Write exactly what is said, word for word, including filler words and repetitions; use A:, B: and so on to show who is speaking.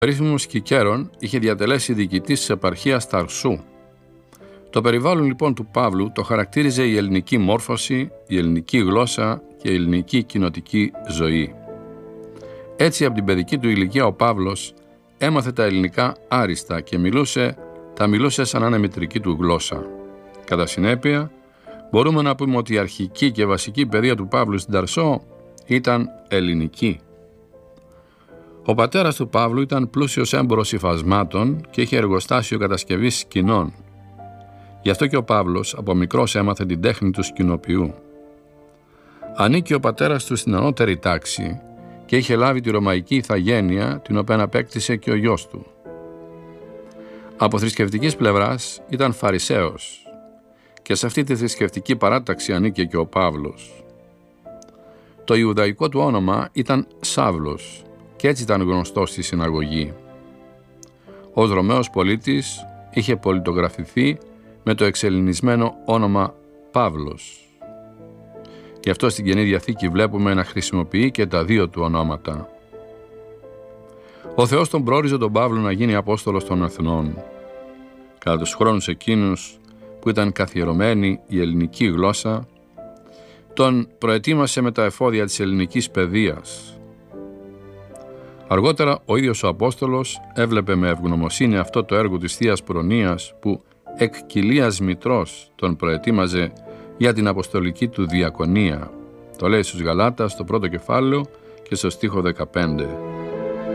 A: περίφημος Κικέρον είχε διατελέσει διοικητής της επαρχίας Ταρσού. Το περιβάλλον λοιπόν του Παύλου το χαρακτήριζε η ελληνική μόρφωση, η ελληνική γλώσσα και η ελληνική κοινοτική ζωή. Έτσι από την παιδική του ηλικία ο Παύλος έμαθε τα ελληνικά άριστα και μιλούσε, τα μιλούσε σαν να είναι μητρική του γλώσσα. Κατά συνέπεια, μπορούμε να πούμε ότι η αρχική και βασική παιδεία του Παύλου στην Ταρσό ήταν ελληνική. Ο πατέρας του Παύλου ήταν πλούσιος έμπορος υφασμάτων και είχε εργοστάσιο κατασκευής σκηνών. Γι' αυτό και ο Παύλος από μικρός έμαθε την τέχνη του σκηνοποιού. Ανήκει ο πατέρας του στην ανώτερη τάξη και είχε λάβει τη ρωμαϊκή ηθαγένεια, την οποία απέκτησε και ο γιος του. Από θρησκευτικής πλευράς ήταν Φαρισαίος και σε αυτή τη θρησκευτική παράταξη ανήκε και ο Παύλος. Το ιουδαϊκό του όνομα ήταν Σάβλος και έτσι ήταν γνωστός στη συναγωγή. Ως Ρωμαίος πολίτης είχε πολιτογραφηθεί με το εξελληνισμένο όνομα Παύλος. Γι' αυτό στην Καινή Διαθήκη βλέπουμε να χρησιμοποιεί και τα δύο του ονόματα. Ο Θεός τον προόριζε τον Παύλο να γίνει Απόστολος των Εθνών. Κατά τους χρόνους εκείνους που ήταν καθιερωμένη η ελληνική γλώσσα, τον προετοίμασε με τα εφόδια της ελληνικής παιδείας. Αργότερα ο ίδιος ο Απόστολος έβλεπε με ευγνωμοσύνη αυτό το έργο της Θείας Προνοίας που εκ κοιλίας μητρός τον προετοίμαζε για την αποστολική του διακονία. Το λέει στους Γαλάτας στο πρώτο κεφάλαιο και στο στίχο δεκαπέντε.